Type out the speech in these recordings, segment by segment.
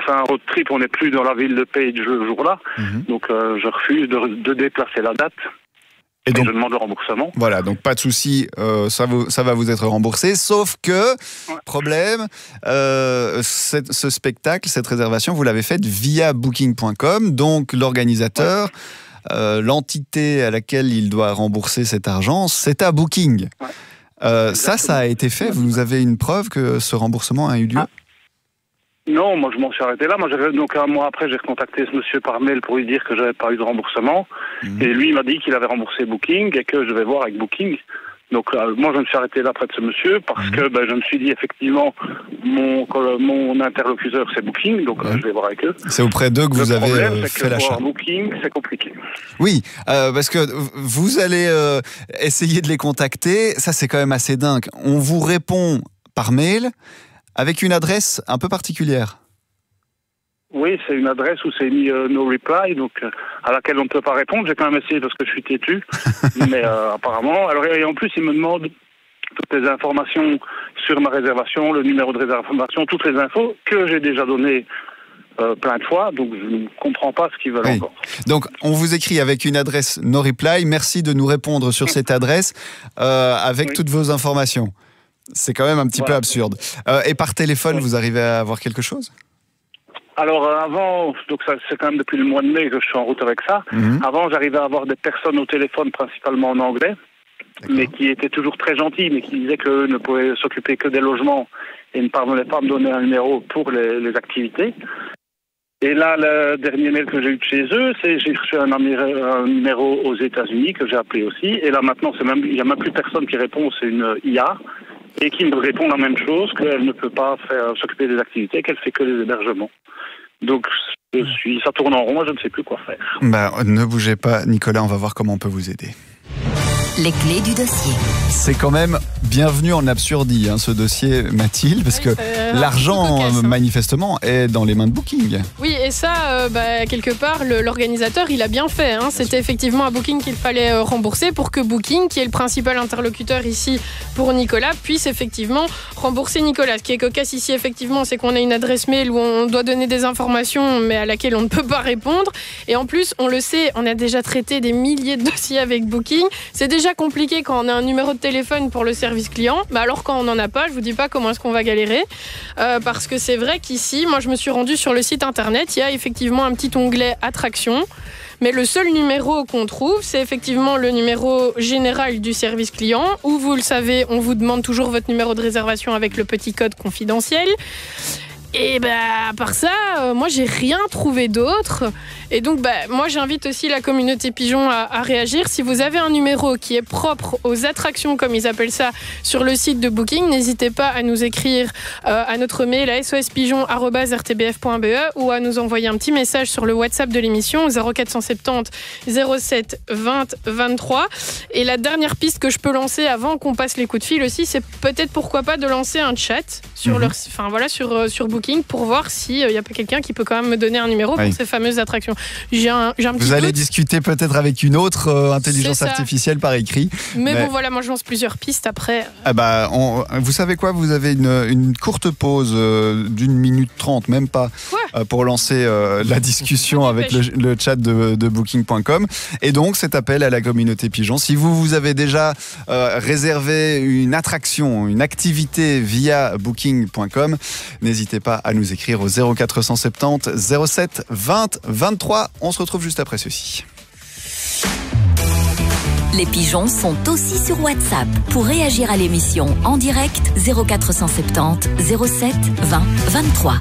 fait un road trip, on n'est plus dans la ville de Page le jour-là. Donc je refuse de déplacer la date. Et donc, je demande le remboursement. Voilà, donc pas de souci, ça va vous être remboursé. Sauf que, problème, ce spectacle, cette réservation, vous l'avez faite via Booking.com. Donc l'organisateur, l'entité à laquelle il doit rembourser cet argent, c'est à Booking. Ça a été fait. Vous avez une preuve que ce remboursement a eu lieu ? Non, moi je m'en suis arrêté là. Donc un mois après, j'ai recontacté ce monsieur par mail pour lui dire que j'avais pas eu de remboursement. Et lui, il m'a dit qu'il avait remboursé Booking et que je vais voir avec Booking. Donc moi, je me suis arrêté là près de ce monsieur parce que je me suis dit effectivement, mon interlocuteur, c'est Booking, donc je vais voir avec eux. C'est auprès d'eux que vous avez fait l'achat. Pour Booking, c'est compliqué. Oui, parce que vous allez essayer de les contacter. Ça, c'est quand même assez dingue. On vous répond par mail avec une adresse un peu particulière. Oui, c'est une adresse où c'est mis no reply, donc à laquelle on ne peut pas répondre. J'ai quand même essayé parce que je suis têtu, mais apparemment. Alors et en plus, ils me demandent toutes les informations sur ma réservation, le numéro de réservation, toutes les infos que j'ai déjà données plein de fois, donc je ne comprends pas ce qu'ils veulent encore. Donc on vous écrit avec une adresse no reply. Merci de nous répondre sur cette adresse avec toutes vos informations. C'est quand même un petit peu absurde. Et par téléphone, vous arrivez à avoir quelque chose ? Alors avant, donc ça, c'est quand même depuis le mois de mai que je suis en route avec ça. Avant, j'arrivais à avoir des personnes au téléphone, principalement en anglais, mais qui étaient toujours très gentils, mais qui disaient qu'eux ne pouvaient s'occuper que des logements et ne parvenaient pas à me donner un numéro pour les activités. Et là, le dernier mail que j'ai eu de chez eux, c'est j'ai reçu un numéro aux États-Unis que j'ai appelé aussi. Et là maintenant, il n'y a même plus personne qui répond, c'est une IA. Et qui me répond la même chose, qu'elle ne peut pas s'occuper des activités, qu'elle fait que les hébergements. Donc, ça tourne en rond, moi je ne sais plus quoi faire. Ne bougez pas, Nicolas, on va voir comment on peut vous aider. Les clés du dossier. C'est quand même bienvenu en absurdie, ce dossier, Mathilde, parce que l'argent, manifestement, est dans les mains de Booking. Oui, et ça, quelque part, l'organisateur, il a bien fait. C'était effectivement à Booking qu'il fallait rembourser pour que Booking, qui est le principal interlocuteur ici pour Nicolas, puisse effectivement rembourser Nicolas. Ce qui est cocasse ici, effectivement, c'est qu'on a une adresse mail où on doit donner des informations, mais à laquelle on ne peut pas répondre. Et en plus, on le sait, on a déjà traité des milliers de dossiers avec Booking. C'est déjà compliqué quand on a un numéro de téléphone pour le service client. Alors quand on n'en a pas, je vous dis pas comment est-ce qu'on va galérer. Parce que c'est vrai qu'ici, moi je me suis rendue sur le site internet, il y a effectivement un petit onglet attraction. Mais le seul numéro qu'on trouve, c'est effectivement le numéro général du service client, où vous le savez, on vous demande toujours votre numéro de réservation avec le petit code confidentiel. Et à part ça, moi j'ai rien trouvé d'autre. Et donc moi j'invite aussi la communauté pigeon à réagir. Si vous avez un numéro qui est propre aux attractions, comme ils appellent ça, sur le site de Booking, n'hésitez pas à nous écrire à notre mail à sospigeon@rtbf.be ou à nous envoyer un petit message sur le WhatsApp de l'émission 0470 07 20 23. Et la dernière piste que je peux lancer avant qu'on passe les coups de fil aussi, c'est peut-être pourquoi pas de lancer un chat sur sur Booking pour voir s'il n'y a pas quelqu'un qui peut quand même me donner un numéro pour ces fameuses attractions. J'ai un petit Vous allez doute. Discuter peut-être avec une autre intelligence artificielle par écrit. Mais bon, voilà, moi je lance plusieurs pistes après. Vous savez quoi ? Vous avez une courte pause d'1 minute 30, même pas, pour lancer la discussion avec le chat de Booking.com. Et donc, cet appel à la communauté pigeon. Si vous avez déjà réservé une attraction, une activité via Booking.com, n'hésitez pas à nous écrire au 0470 07 20 23. On se retrouve juste après ceci. Les pigeons sont aussi sur WhatsApp. Pour réagir à l'émission en direct, 0470 07 20 23.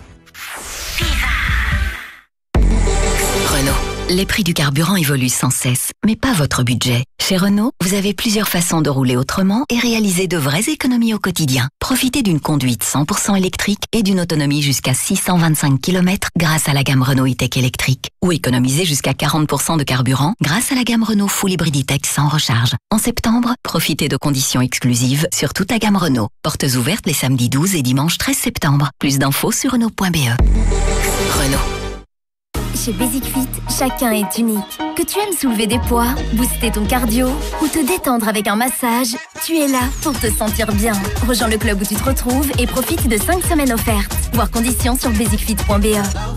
Renault. Les prix du carburant évoluent sans cesse, mais pas votre budget. Chez Renault, vous avez plusieurs façons de rouler autrement et réaliser de vraies économies au quotidien. Profitez d'une conduite 100% électrique et d'une autonomie jusqu'à 625 km grâce à la gamme Renault e-Tech électrique. Ou économisez jusqu'à 40% de carburant grâce à la gamme Renault Full Hybrid e-Tech sans recharge. En septembre, profitez de conditions exclusives sur toute la gamme Renault. Portes ouvertes les samedis 12 et dimanche 13 septembre. Plus d'infos sur Renault.be. Renault. Chez Basic Fit, chacun est unique. Que tu aimes soulever des poids, booster ton cardio ou te détendre avec un massage, tu es là pour te sentir bien. Rejoins le club où tu te retrouves et profite de 5 semaines offertes. Voir conditions sur basicfit.be.